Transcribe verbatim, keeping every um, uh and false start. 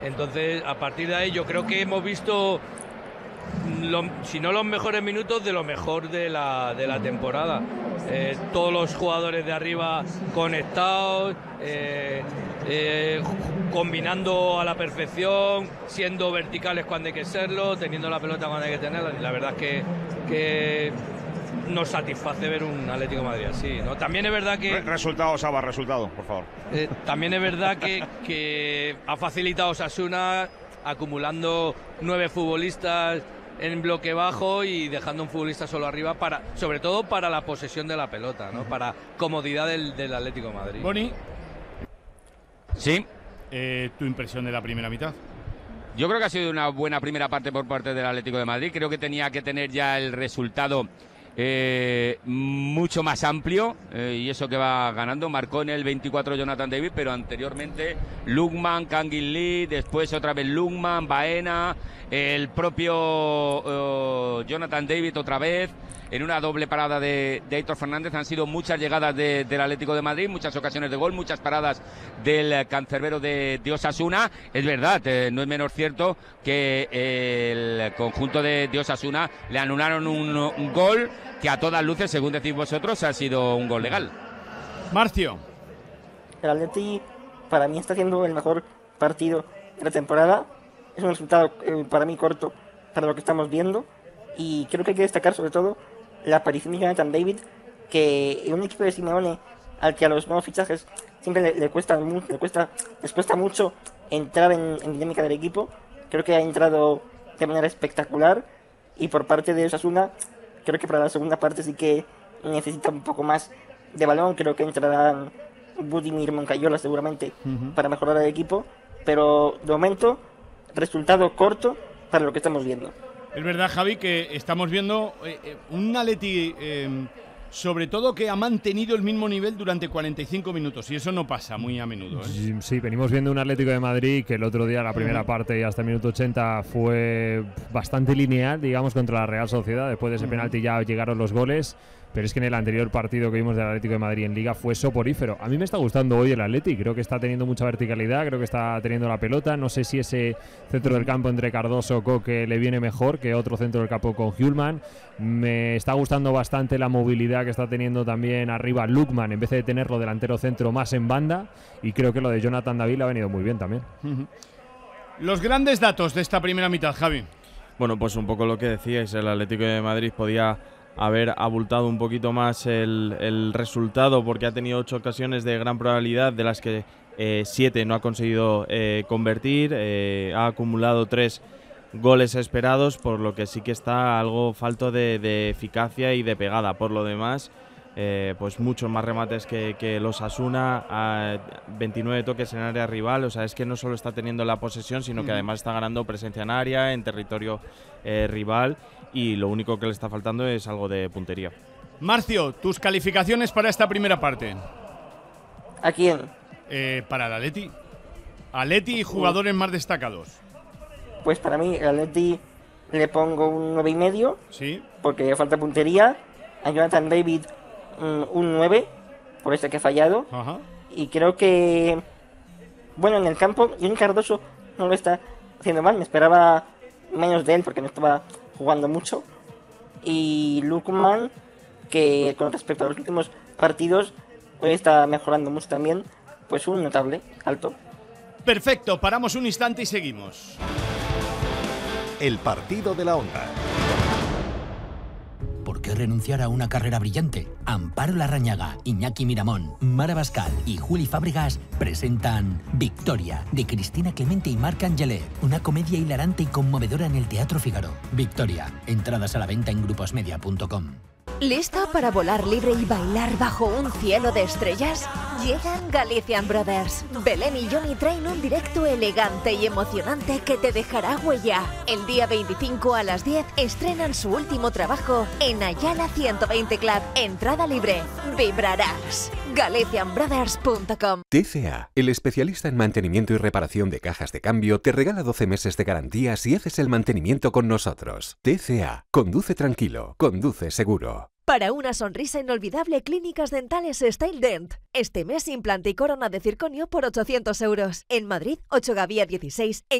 Entonces, a partir de ahí yo creo que hemos visto, lo, si no los mejores minutos, de lo mejor de la, de la temporada. Eh, todos los jugadores de arriba conectados, eh, eh, combinando a la perfección, siendo verticales cuando hay que serlo, teniendo la pelota cuando hay que tenerla. La verdad es que, que nos satisface ver un Atlético de Madrid así, ¿no? También es verdad que... Resultado, Saba, resultado, por favor. Eh, también es verdad que, que ha facilitado Osasuna acumulando nueve futbolistas en bloque bajo y dejando un futbolista solo arriba, para, sobre todo para la posesión de la pelota, ¿no? Para comodidad del, del Atlético de Madrid. Boni. Sí. Eh, ¿Tu impresión de la primera mitad? Yo creo que ha sido una buena primera parte por parte del Atlético de Madrid. Creo que tenía que tener ya el resultado eh, mucho más amplio, eh, y eso que va ganando. Marcó en el veinticuatro Jonathan David, pero anteriormente Lukman, Kangin Lee, después otra vez Lukman, Baena, el propio uh, Jonathan David otra vez, en una doble parada de, de Aitor Fernández. Han sido muchas llegadas de, del Atlético de Madrid, muchas ocasiones de gol, muchas paradas del cancerbero de, de Osasuna. Es verdad, eh, no es menos cierto que eh, el conjunto de, de Osasuna le anularon un, un gol que a todas luces, según decís vosotros, ha sido un gol legal. Marcio. El Atleti para mí está haciendo el mejor partido de la temporada. Es un resultado eh, para mí corto para lo que estamos viendo, y creo que hay que destacar sobre todo la aparición de Jonathan David, que en un equipo de Simeone al que a los nuevos fichajes siempre le, le cuesta le cuesta les cuesta mucho entrar en, en dinámica del equipo. Creo que ha entrado de manera espectacular, y por parte de Osasuna creo que para la segunda parte sí que necesita un poco más de balón. Creo que entrarán Budimir, Moncayola seguramente uh-huh. para mejorar el equipo, pero de momento resultado corto para lo que estamos viendo. Es verdad, Javi, que estamos viendo eh, un Atleti eh, sobre todo que ha mantenido el mismo nivel durante cuarenta y cinco minutos, y eso no pasa muy a menudo, ¿eh? Sí, venimos viendo un Atlético de Madrid que el otro día, la primera parte y hasta el minuto ochenta, fue bastante lineal, digamos, contra la Real Sociedad. Después de ese uh-huh. penalti ya llegaron los goles, pero es que en el anterior partido que vimos del Atlético de Madrid en Liga fue soporífero. A mí me está gustando hoy el Atleti, creo que está teniendo mucha verticalidad, creo que está teniendo la pelota. No sé si ese centro del campo entre Cardoso o Coque le viene mejor que otro centro del campo con Hjulman. Me está gustando bastante la movilidad que está teniendo también arriba Lukman, en vez de tenerlo delantero centro más en banda, y creo que lo de Jonathan David le ha venido muy bien también. Uh-huh. Los grandes datos de esta primera mitad, Javi. Bueno, pues un poco lo que decíais, el Atlético de Madrid podía haber abultado un poquito más el, el resultado, porque ha tenido ocho ocasiones de gran probabilidad, de las que eh, siete no ha conseguido eh, convertir, eh, ha acumulado tres goles esperados, por lo que sí que está algo falto de, de eficacia y de pegada. Por lo demás, eh, pues muchos más remates que, que los Osasuna, a veintinueve toques en área rival. O sea, es que no solo está teniendo la posesión, sino que además está ganando presencia en área, en territorio eh, rival, y lo único que le está faltando es algo de puntería. Marcio, tus calificaciones para esta primera parte. ¿A quién? Eh, para el Atleti. Atleti y jugadores más destacados. Pues para mí, el Atleti le pongo un nueve y medio. Sí. Porque le falta puntería. A Jonathan David un, un nueve, por este que ha fallado. Ajá. Y creo que, bueno, en el campo, Johnny Cardoso no lo está haciendo mal. Me esperaba menos de él porque no estaba jugando mucho. Y Lukman, que con respecto a los últimos partidos, hoy está mejorando mucho también. Pues un notable, alto. Perfecto, paramos un instante y seguimos. El partido de la onda. ¿Por qué renunciar a una carrera brillante? Amparo Larrañaga, Iñaki Miramón, Mara Bascal y Juli Fábregas presentan Victoria, de Cristina Clemente y Marc Angelet, una comedia hilarante y conmovedora en el Teatro Fígaro. Victoria, entradas a la venta en gruposmedia punto com. ¿Lista para volar libre y bailar bajo un cielo de estrellas? Llegan Galician Brothers. Belén y Johnny traen un directo elegante y emocionante que te dejará huella. El día veinticinco a las diez estrenan su último trabajo en Ayala ciento veinte Club. Entrada libre. Vibrarás. galician brothers punto com. T C A, el especialista en mantenimiento y reparación de cajas de cambio, te regala doce meses de garantía si haces el mantenimiento con nosotros. T C A, conduce tranquilo, conduce seguro. Para una sonrisa inolvidable, Clínicas Dentales Style Dent. Este mes implante y corona de circonio por ochocientos euros. En Madrid, ocho Gavía dieciséis. En